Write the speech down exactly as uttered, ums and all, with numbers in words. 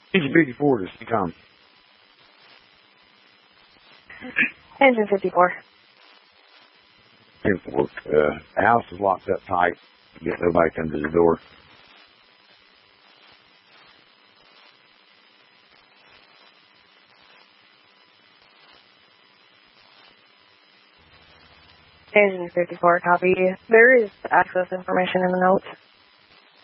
Engine fifty-four to C COM. Engine fifty-four. fifty-four. Uh, the house is locked up tight. Get nobody comes to the door. Engine fifty-four, copy. There is access information in the notes.